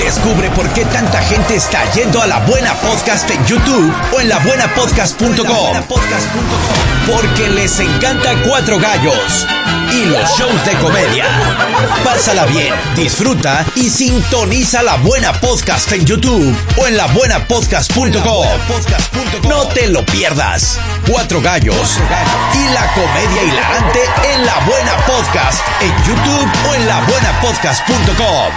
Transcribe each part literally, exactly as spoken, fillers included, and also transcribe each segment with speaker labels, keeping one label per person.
Speaker 1: Descubre por qué tanta gente está yendo a La Buena Podcast en YouTube o en la buena podcast punto com. Porque les encanta Cuatro Gallos y los shows de comedia. Pásala bien, disfruta y sintoniza La Buena Podcast en YouTube o en la buena podcast punto com. No te lo pierdas. Cuatro Gallos y la comedia hilarante en La Buena Podcast en YouTube o en la buena podcast punto com.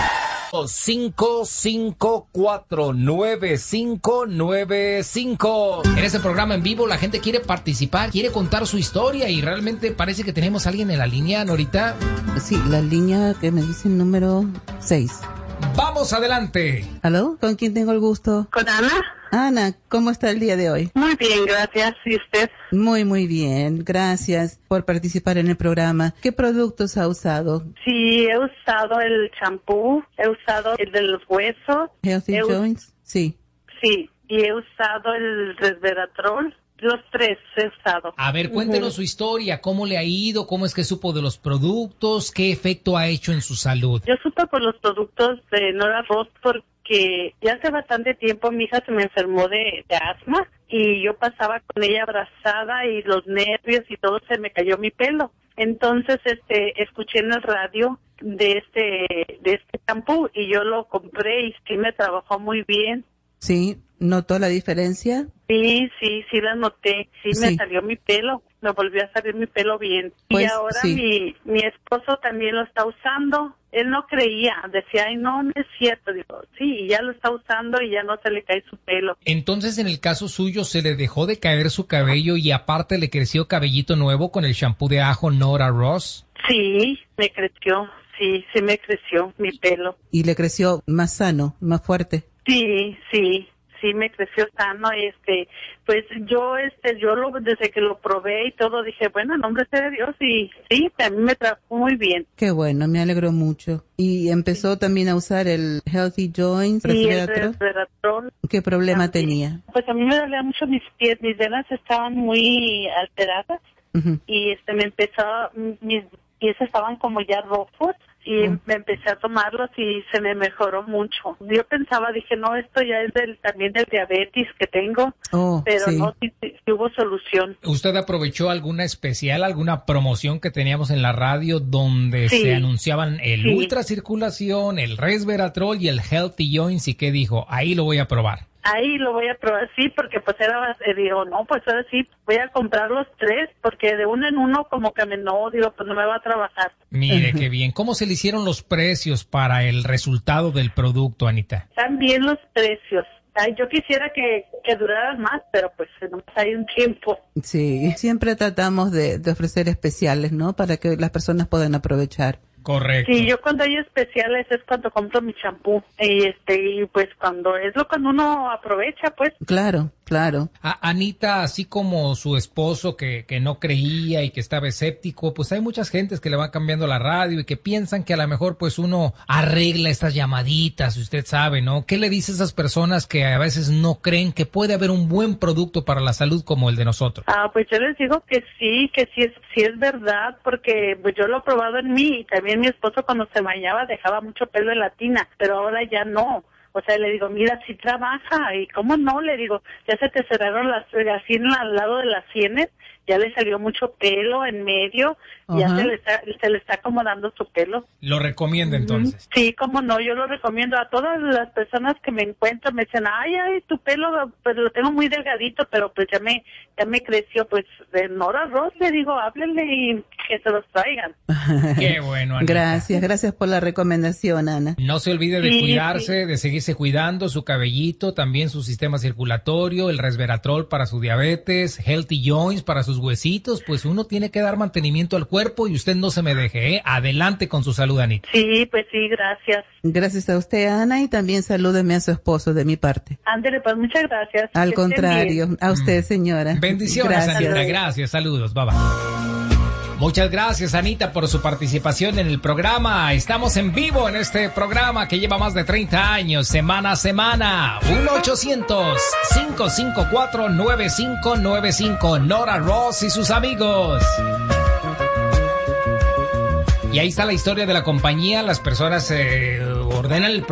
Speaker 2: cinco cinco cuatro nueve cinco nueve cinco. En este programa en vivo la gente quiere participar, quiere contar su historia y realmente parece que tenemos a alguien en la línea, Norita.
Speaker 3: Sí, la línea que me dice número seis.
Speaker 2: Vamos adelante.
Speaker 3: ¿Aló? ¿Con quién tengo el gusto?
Speaker 4: ¿Con Ana?
Speaker 3: Ana, ¿cómo está el día de hoy?
Speaker 4: Muy bien, gracias. ¿Y usted?
Speaker 3: Muy, muy bien. Gracias por participar en el programa. ¿Qué productos ha usado?
Speaker 4: Sí, he usado el champú, he usado el de los huesos.
Speaker 3: Healthy
Speaker 4: he
Speaker 3: Joints, sí.
Speaker 4: Sí, y he usado el resveratrol. Los tres he usado.
Speaker 2: A ver, cuéntenos uh-huh. su historia, cómo le ha ido, cómo es que supo de los productos, qué efecto ha hecho en su salud.
Speaker 4: Yo supe por los productos de Nora Ross porque ya hace bastante tiempo mi hija se me enfermó de, de asma y yo pasaba con ella abrazada y los nervios y todo, se me cayó mi pelo. Entonces, este, escuché en el radio de este, de este champú y yo lo compré y sí me trabajó muy bien.
Speaker 3: Sí, ¿notó la diferencia?
Speaker 4: Sí, sí, sí la noté. Sí, sí, me salió mi pelo, me volvió a salir mi pelo bien. Pues, y ahora sí. mi, mi esposo también lo está usando. Él no creía, decía, ay, no, no es cierto. Digo, sí, ya lo está usando y ya no se le cae su pelo.
Speaker 2: Entonces, en el caso suyo, ¿se le dejó de caer su cabello y aparte le creció cabellito nuevo con el shampoo de ajo Nora Ross?
Speaker 4: Sí, me creció, sí, sí me creció mi pelo.
Speaker 3: ¿Y le creció más sano, más fuerte?
Speaker 4: Sí, sí, sí me creció sano, este, pues yo, este, yo lo, desde que lo probé y todo, dije, bueno, en nombre de Dios, y sí, a mí me trabajó muy bien.
Speaker 3: Qué bueno, me alegro mucho. ¿Y empezó sí. también a usar el Healthy Joints?
Speaker 4: Sí, el resveratrol.
Speaker 3: ¿Qué problema
Speaker 4: también
Speaker 3: tenía?
Speaker 4: Pues a mí me dolían mucho mis pies, mis venas estaban muy alteradas, uh-huh. y este, me empezó, mis pies estaban como ya rojos, y uh. me empecé a tomarlos y se me mejoró mucho. Yo pensaba, dije, no, esto ya es del también del diabetes que tengo, oh, pero sí. no, sí, sí, sí hubo solución.
Speaker 2: ¿Usted aprovechó alguna especial, alguna promoción que teníamos en la radio donde sí. se anunciaban el sí. ultracirculación, el resveratrol y el Healthy Joints? ¿Y qué dijo? Ahí lo voy a probar.
Speaker 4: Ahí lo voy a probar, sí, porque pues era, eh, digo, no, pues ahora sí, voy a comprar los tres, porque de uno en uno como que me, no, digo, pues no me va a trabajar.
Speaker 2: Mire, qué bien. ¿Cómo se le hicieron los precios para el resultado del producto, Anita?
Speaker 4: Están bien los precios. Ay, yo quisiera que, que duraran más, pero pues no hay un tiempo.
Speaker 3: Sí, siempre tratamos de, de ofrecer especiales, ¿no? Para que las personas puedan aprovechar.
Speaker 2: Correcto.
Speaker 4: Sí, yo cuando hay especiales es cuando compro mi champú y este y pues cuando es lo cuando uno aprovecha, pues.
Speaker 3: Claro, claro.
Speaker 2: A Anita, así como su esposo que, que no creía y que estaba escéptico, pues hay muchas gentes que le van cambiando la radio y que piensan que a lo mejor pues uno arregla estas llamaditas, usted sabe, ¿no? ¿Qué le dice a esas personas que a veces no creen que puede haber un buen producto para la salud como el de nosotros?
Speaker 4: Ah, pues yo les digo que sí, que sí es, sí es verdad, porque pues yo lo he probado en mí y también mi esposo cuando se bañaba dejaba mucho pelo en la tina, pero ahora ya no. O sea, le digo, mira, sí trabaja. Y cómo no, le digo, ya se te cerraron las, así al lado de las sienes, ya le salió mucho pelo en medio, uh-huh. ya se le está, se le está acomodando su pelo.
Speaker 2: ¿Lo recomienda entonces?
Speaker 4: Sí, cómo no, yo lo recomiendo a todas las personas que me encuentran, me dicen, ay, ay, tu pelo, pues lo tengo muy delgadito, pero pues ya me, ya me creció, pues de Nora Ross, le digo, háblenle y que se los traigan.
Speaker 2: Qué bueno, Anita.
Speaker 3: Gracias, gracias por la recomendación, Ana.
Speaker 2: No se olvide de sí, cuidarse, sí. de seguirse cuidando, su cabellito, también su sistema circulatorio, el resveratrol para su diabetes, Healthy Joints para sus huesitos, pues uno tiene que dar mantenimiento al cuerpo y usted no se me deje, ¿eh? Adelante con su salud, Anita.
Speaker 4: Sí, pues sí, gracias.
Speaker 3: Gracias a usted, Ana, y también salúdeme a su esposo de mi parte.
Speaker 4: Ándele, pues muchas gracias.
Speaker 3: Al contrario, a usted, señora.
Speaker 2: Bendiciones, gracias. Anita, gracias, saludos, bye bye. Muchas gracias, Anita, por su participación en el programa. Estamos en vivo en este programa que lleva más de treinta años, semana a semana. uno ochocientos, cinco cinco cuatro, nueve cinco nueve cinco. Nora Ross y sus amigos. Y ahí está la historia de la compañía. Las personas eh, ordenan el